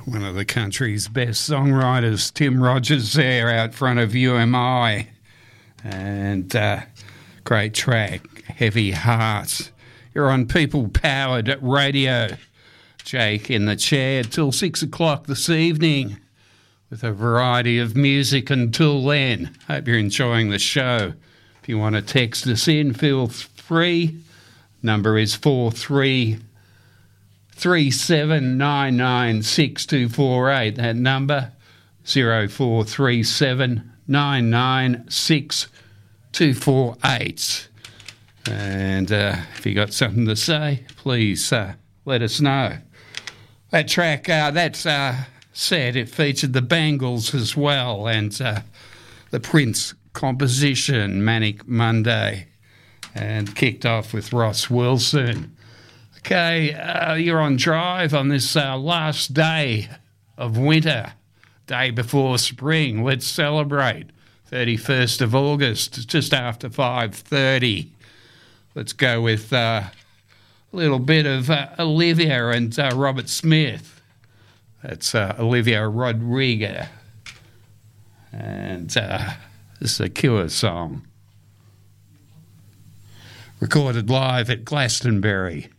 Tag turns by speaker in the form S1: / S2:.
S1: One of the country's best songwriters, Tim Rogers, there out front of UMI. And great track, Heavy Heart. You're on People Powered Radio. Jake in the chair till 6 o'clock this evening with a variety of music until then. Hope you're enjoying the show. If you want to text us in, feel free. Number is 4379962448. That number, 0437996248. And if you got something to say, please let us know. That track, that's said, it featured the Bangles as well, and the Prince composition, Manic Monday, and kicked off with Ross Wilson. Okay, you're on Drive on this last day of winter, day before spring. Let's celebrate. 31st of August, just after 5:30. Let's go with a little bit of Olivia and Robert Smith. That's Olivia Rodrigo. And this is a Cure song. Recorded live at Glastonbury.